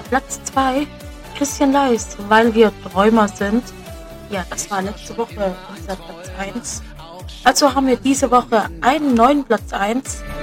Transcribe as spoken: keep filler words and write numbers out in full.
Platz zwei, Christian Leis, weil wir Träumer sind. Ja, das war letzte Woche unser Platz eins. Also haben wir diese Woche einen neuen Platz eins.